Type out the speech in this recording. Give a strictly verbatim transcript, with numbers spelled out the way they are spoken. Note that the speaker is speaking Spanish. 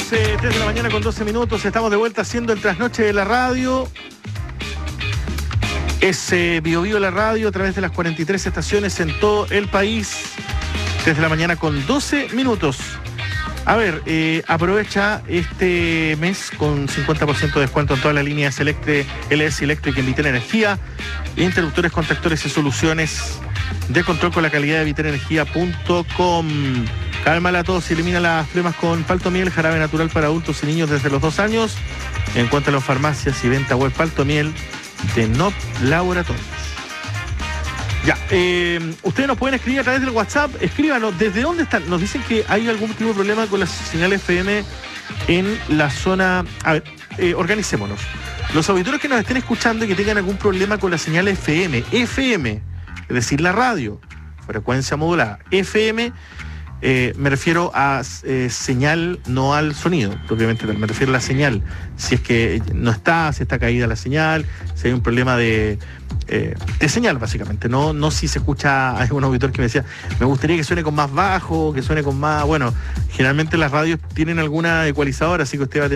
doce, tres de la mañana con doce minutos. Estamos de vuelta haciendo el trasnoche de la radio. Es eh, Bio Bio la radio a través de las cuarenta y tres estaciones en todo el país. tres de la mañana con doce minutos. A ver, eh, aprovecha este mes con cincuenta por ciento de descuento en todas las líneas Electre, L S Electric en Vitel Energía, interruptores, contactores y soluciones de control con la calidad de vitel energía punto com. Cálmala a todos y elimina las flemas con Paltomiel, jarabe natural para adultos y niños desde los dos años. Encuéntralo en farmacias y venta web. Paltomiel de N O P Laboratorios. Ya, eh, ustedes nos pueden escribir a través del WhatsApp. Escríbanos, ¿desde dónde están? Nos dicen que hay algún tipo de problema con la señal F M en la zona. A ver, eh, organicémonos. Los auditores que nos estén escuchando y que tengan algún problema con la señal F M, F M, es decir, la radio, frecuencia modulada, F M, eh, me refiero a eh, señal, no al sonido, propiamente, me refiero a la señal. Si es que no está, si está caída la señal, si hay un problema de, eh, de señal, básicamente. No, no si se escucha, hay un auditor que me decía, me gustaría que suene con más bajo, que suene con más, bueno, generalmente las radios tienen alguna ecualizadora, así que usted va a tener